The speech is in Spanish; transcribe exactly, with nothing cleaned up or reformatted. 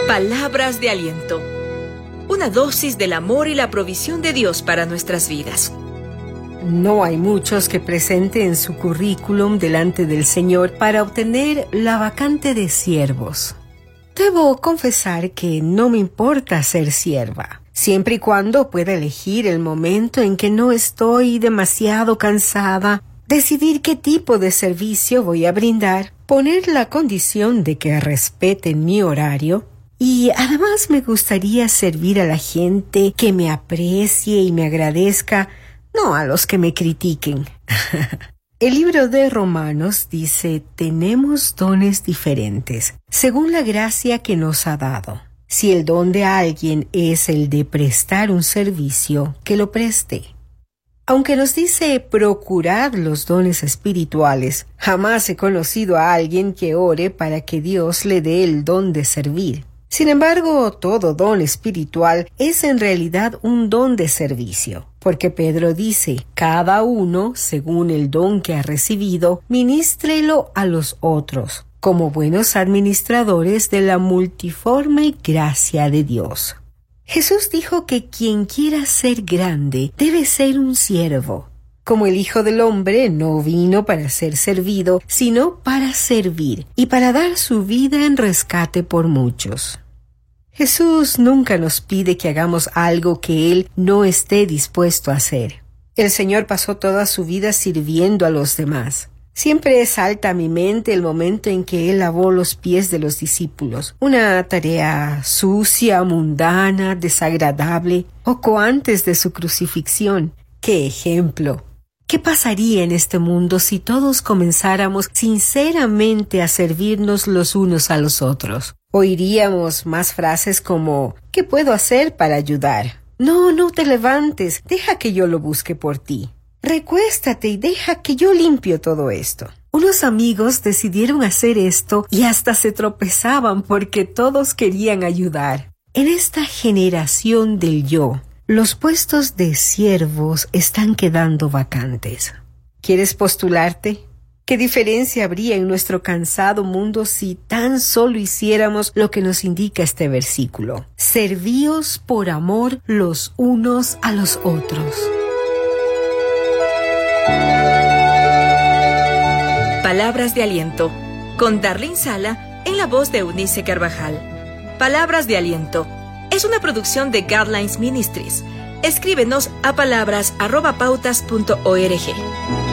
Palabras de aliento. Una dosis del amor y la provisión de Dios para nuestras vidas. No hay muchos que presenten su currículum delante del Señor para obtener la vacante de siervos. Debo confesar que no me importa ser sierva, siempre y cuando pueda elegir el momento en que no estoy demasiado cansada, decidir qué tipo de servicio voy a brindar, poner la condición de que respeten mi horario. Y además me gustaría servir a la gente que me aprecie y me agradezca, no a los que me critiquen. El libro de Romanos dice, tenemos dones diferentes, según la gracia que nos ha dado. Si el don de alguien es el de prestar un servicio, que lo preste. Aunque nos dice procurad los dones espirituales, jamás he conocido a alguien que ore para que Dios le dé el don de servir. Sin embargo, todo don espiritual es en realidad un don de servicio, porque Pedro dice, cada uno, según el don que ha recibido, ministrelo a los otros, como buenos administradores de la multiforme gracia de Dios. Jesús dijo que quien quiera ser grande debe ser un siervo. Como el Hijo del Hombre no vino para ser servido, sino para servir y para dar su vida en rescate por muchos. Jesús nunca nos pide que hagamos algo que Él no esté dispuesto a hacer. El Señor pasó toda su vida sirviendo a los demás. Siempre salta a mi mente el momento en que Él lavó los pies de los discípulos. Una tarea sucia, mundana, desagradable, poco antes de su crucifixión. ¡Qué ejemplo! ¿Qué pasaría en este mundo si todos comenzáramos sinceramente a servirnos los unos a los otros? Oiríamos más frases como ¿qué puedo hacer para ayudar? No, no te levantes, deja que yo lo busque por ti. Recuéstate y deja que yo limpio todo esto. Unos amigos decidieron hacer esto y hasta se tropezaban porque todos querían ayudar. En esta generación del yo, los puestos de siervos están quedando vacantes. ¿Quieres postularte? ¿Qué diferencia habría en nuestro cansado mundo si tan solo hiciéramos lo que nos indica este versículo? Servíos por amor los unos a los otros. Palabras de aliento, con Darlene Sala en la voz de Eunice Carvajal. Palabras de aliento es una producción de Guidelines Ministries. Escríbenos a palabras arroba pautas punto org.